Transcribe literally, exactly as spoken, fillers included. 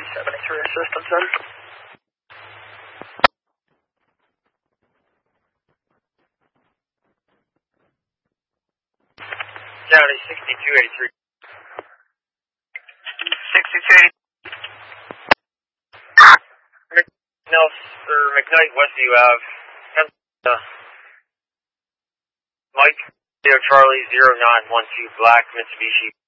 seventy-three assistance in. County sixty-two eighty-three. sixty-two eighty. Nelson, or McKnight, Westview Ave. Uh, Mike, Charlie zero nine one two Black Mitsubishi.